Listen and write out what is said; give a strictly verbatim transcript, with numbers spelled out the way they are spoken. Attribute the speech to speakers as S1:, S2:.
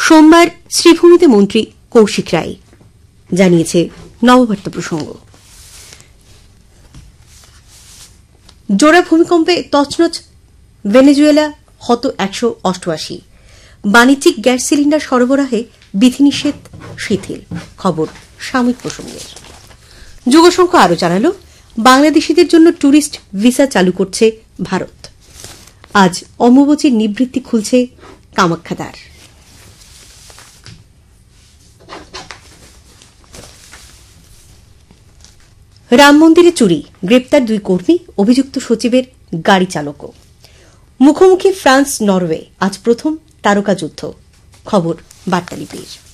S1: সোমবার শ্রীভূমিতে মন্ত্রী কৌশিক রায়, জানিয়েছে নববার্তা প্রসঙ্গ। জোড়া ভূমিকম্পে তছনছ ভেনেজুয়েলা, হত একশো অষ্টআশি। বাণিজ্যিক গ্যাস সিলিন্ডার সরবরাহে বিধিনিষেধ শিথিল। খবর সাময়িক প্রসঙ্গের। যুগসংখ্য আরও জানাল, বাংলাদেশিদের জন্য ট্যুরিস্ট ভিসা চালু করছে ভারত। আজ অম্বুবাচীর নিবৃত্তি খুলছে কামাখ্যাদ্বার। রাম মন্দিরে চুরি, গ্রেপ্তার দুই কর্মী, অভিযুক্ত সচিবের গাড়ি চালকও। মুখোমুখি ফ্রান্স নরওয়ে, আজ প্রথম তারকা যুদ্ধ। খবর বার্তালিপির।